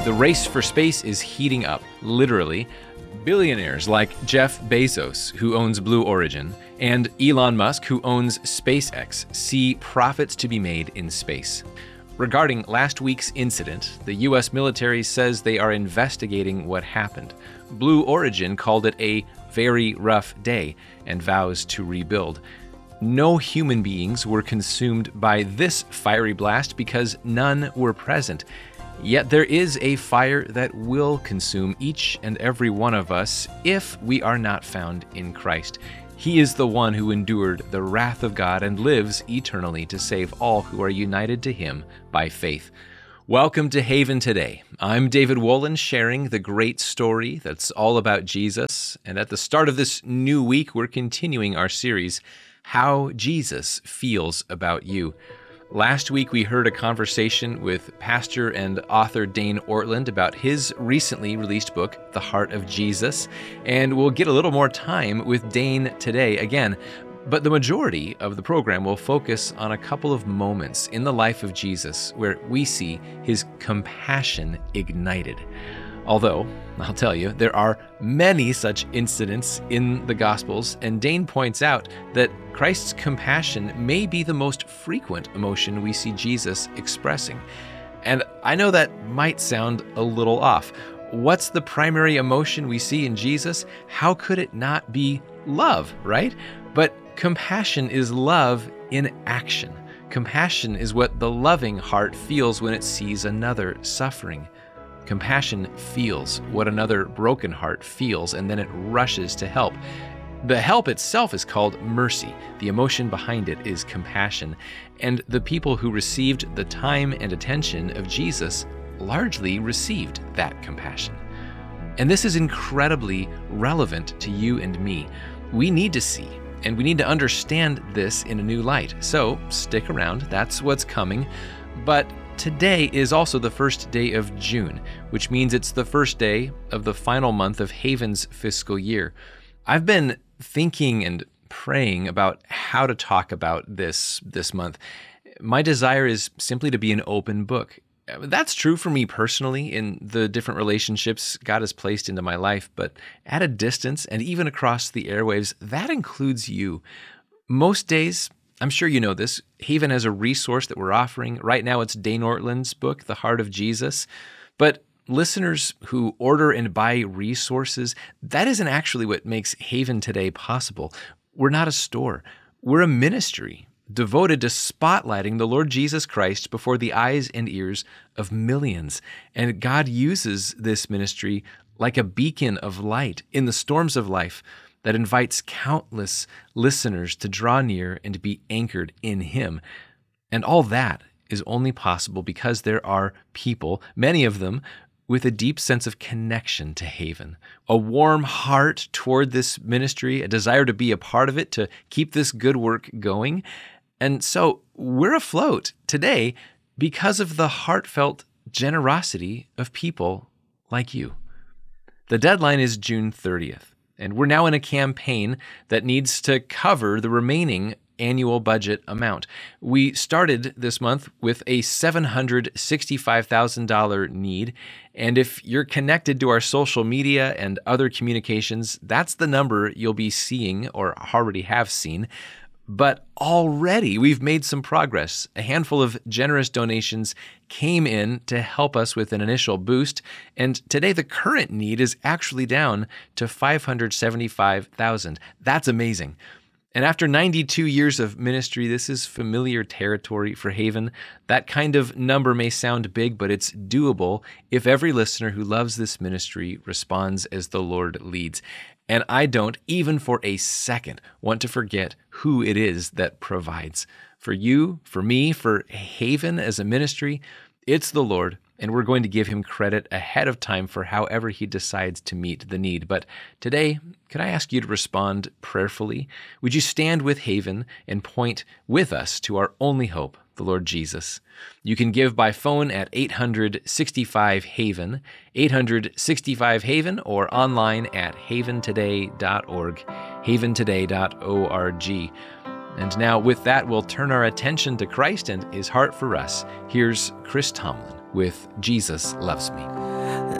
The race for space is heating up, literally. Billionaires like Jeff Bezos, who owns Blue Origin, and Elon Musk, who owns SpaceX, see profits to be made in space. Regarding last week's incident, the U.S. military says they are investigating what happened. Blue Origin called it a very rough day and vows to rebuild. No human beings were consumed by this fiery blast because none were present. Yet there is a fire that will consume each and every one of us if we are not found in Christ. He is the one who endured the wrath of God and lives eternally to save all who are united to him by faith. Welcome to Haven Today. I'm David Wolin, sharing the great story that's all about Jesus. And at the start of this new week, we're continuing our series, How Jesus Feels About You. Last week, we heard a conversation with pastor and author Dane Ortlund about his recently released book, The Heart of Jesus, and we'll get a little more time with Dane today again, but the majority of the program will focus on a couple of moments in the life of Jesus where we see his compassion ignited. Although, I'll tell you, there are many such incidents in the Gospels, and Dane points out that Christ's compassion may be the most frequent emotion we see Jesus expressing. And I know that might sound a little off. What's the primary emotion we see in Jesus? How could it not be love, right? But compassion is love in action. Compassion is what the loving heart feels when it sees another suffering. Compassion feels what another broken heart feels, and then it rushes to help. The help itself is called mercy. The emotion behind it is compassion. And the people who received the time and attention of Jesus largely received that compassion. And this is incredibly relevant to you and me. We need to see, and we need to understand this in a new light. So stick around, that's what's coming. But today is also the first day of June, which means it's the first day of the final month of Haven's fiscal year. I've been thinking and praying about how to talk about this month. My desire is simply to be an open book. That's true for me personally in the different relationships God has placed into my life, but at a distance and even across the airwaves, that includes you. Most days, I'm sure you know this, Haven has a resource that we're offering. Right now, it's Dane Ortlund's book, The Heart of Jesus. But listeners who order and buy resources, that isn't actually what makes Haven Today possible. We're not a store. We're a ministry devoted to spotlighting the Lord Jesus Christ before the eyes and ears of millions. And God uses this ministry like a beacon of light in the storms of life that invites countless listeners to draw near and to be anchored in Him. And all that is only possible because there are people, many of them, with a deep sense of connection to Haven, a warm heart toward this ministry, a desire to be a part of it, to keep this good work going. And so we're afloat today because of the heartfelt generosity of people like you. The deadline is June 30th. And we're now in a campaign that needs to cover the remaining annual budget amount. We started this month with a $765,000 need. And if you're connected to our social media and other communications, that's the number you'll be seeing or already have seen. But already we've made some progress. A handful of generous donations came in to help us with an initial boost, and today the current need is actually down to $575,000. That's amazing. And after 92 years of ministry, this is familiar territory for Haven. That kind of number may sound big, but it's doable if every listener who loves this ministry responds as the Lord leads. And I don't, even for a second, want to forget who it is that provides. For you, for me, for Haven as a ministry, it's the Lord, and we're going to give Him credit ahead of time for however He decides to meet the need. But today, could I ask you to respond prayerfully? Would you stand with Haven and point with us to our only hope, the Lord Jesus? You can give by phone at 865-HAVEN, 865-HAVEN, or online at haventoday.org, haventoday.org. And now with that, we'll turn our attention to Christ and His heart for us. Here's Chris Tomlin with Jesus Loves Me.